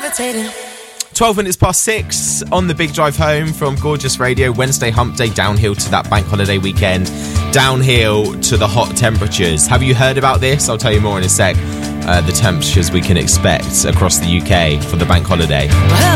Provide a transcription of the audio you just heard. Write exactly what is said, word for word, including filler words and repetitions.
levitating. twelve minutes past six on the big drive home from Gorgeous Radio. Wednesday hump day, downhill to that bank holiday weekend, downhill to the hot temperatures. Have you heard about this? I'll tell you more in a sec. Uh, the temperatures we can expect across the U K for the bank holiday.